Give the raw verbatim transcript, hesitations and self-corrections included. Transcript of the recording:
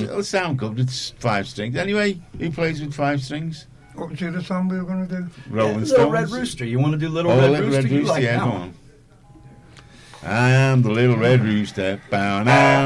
it'll sound good. It's five strings. Anyway, who plays with five strings? What was the other song we were going to do? Rolling yeah, Stones. Little Red Rooster. You want to do Little oh, Red Little Rooster? Red You Rooster, like yeah, that go one. on. I am the little red rooster. Bow now.